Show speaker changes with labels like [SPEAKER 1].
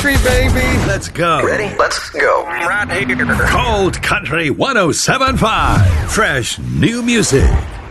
[SPEAKER 1] country, baby.
[SPEAKER 2] Let's go.
[SPEAKER 3] Ready? Let's go. Right here.
[SPEAKER 2] Cold Country 107.5. Fresh new music.